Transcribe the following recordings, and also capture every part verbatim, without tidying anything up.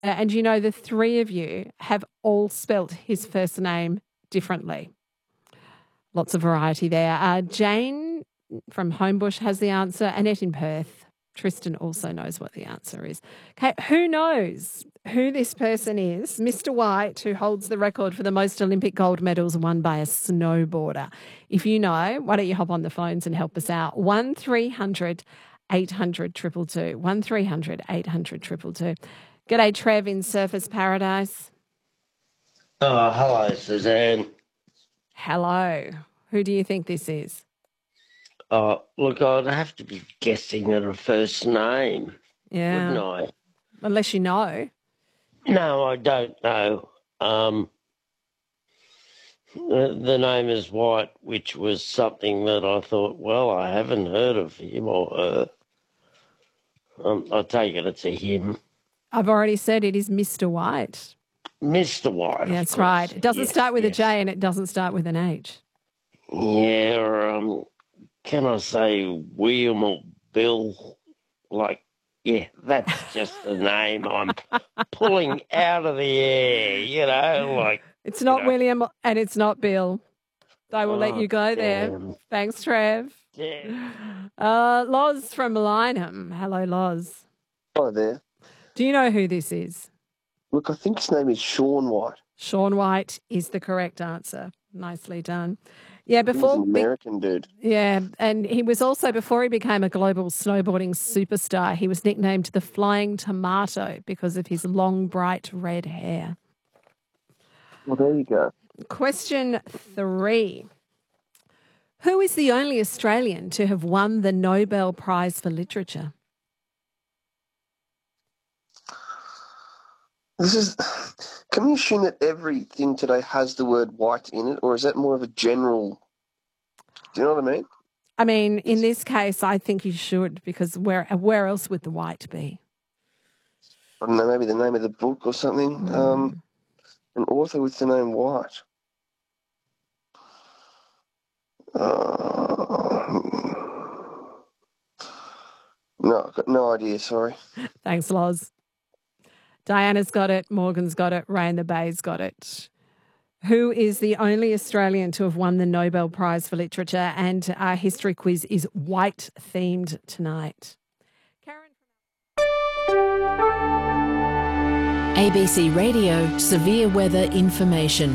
And you know, the three of you have all spelt his first name differently. Lots of variety there. Uh, Jane from Homebush has the answer. Annette in Perth. Tristan also knows what the answer is. Okay, who knows who this person is? Mister White, who holds the record for the most Olympic gold medals won by a snowboarder. If you know, why don't you hop on the phones and help us out? one three hundred eight hundred two two two. one three hundred eight hundred two two two. G'day, Trev in Surfers Paradise. Oh, hello, Suzanne. Hello. Who do you think this is? Oh, look, I'd have to be guessing at a first name, Yeah. wouldn't I? Unless you know. No, I don't know. Um, the, the name is White, which was something that I thought, well, I haven't heard of him or her. Um, I take it it's a him. I've already said it is Mister White. Mister White. Yeah, that's right. It doesn't yes, start with yes. a J and it doesn't start with an H. Yeah, um, can I say William or Bill? Like, yeah, that's just the name I'm pulling out of the air, you know, like. It's not you know. William and it's not Bill. I will Oh, let you go there. damn. Thanks, Trev. Yeah. Uh, Loz from Lyneham. Hello, Loz. Hi there. Do you know who this is? Look, I think his name is Sean White. Sean White is the correct answer. Nicely done. Yeah, He's before an American dude. Yeah, and he was also, before he became a global snowboarding superstar, he was nicknamed the Flying Tomato because of his long, bright red hair. Well, there you go. Question three. Who is the only Australian to have won the Nobel Prize for Literature? This is. Can we assume that everything today has the word white in it, or is that more of a general? Do you know what I mean? I mean, in this case, I think you should, because where where else would the white be? I don't know, maybe the name of the book or something. Mm. Um, an author with the name White. Uh, no, I've got no idea, sorry. Thanks, Loz. Diana's got it. Morgan's got it. Ray in the Bay's got it. Who is the only Australian to have won the Nobel Prize for Literature? And our history quiz is white-themed tonight. Karen. A B C Radio Severe Weather Information.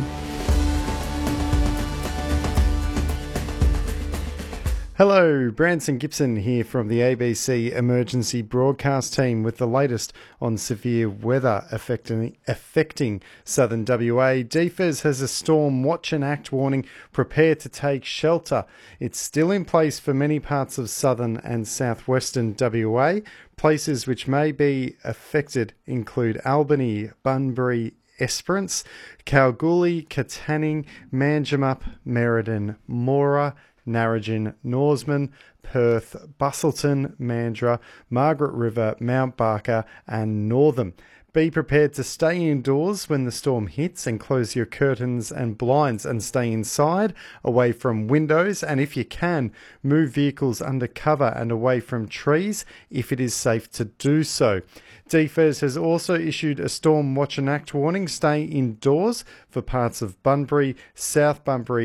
Hello, Branson Gibson here from the A B C Emergency Broadcast Team with the latest on severe weather affecting, affecting southern W A. D F E S has a storm watch and act warning. Prepare to take shelter. It's still in place for many parts of southern and southwestern W A. Places which may be affected include Albany, Bunbury, Esperance, Kalgoorlie, Katanning, Manjimup, Merredin, Mora, Narrogin, Norseman, Perth, Busselton, Mandurah, Margaret River, Mount Barker and Northam. Be prepared to stay indoors when the storm hits and close your curtains and blinds and stay inside, away from windows, and if you can, move vehicles under cover and away from trees if it is safe to do so. D F E S has also issued a storm watch and act warning. Stay indoors for parts of Bunbury, South Bunbury